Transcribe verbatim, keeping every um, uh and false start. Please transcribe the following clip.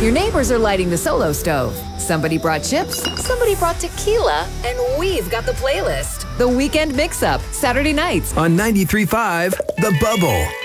Your neighbors are lighting the Solo Stove. Somebody brought chips, somebody brought tequila, and we've got the playlist. The Weekend Mix-Up, Saturday nights on ninety-three point five The Bubble.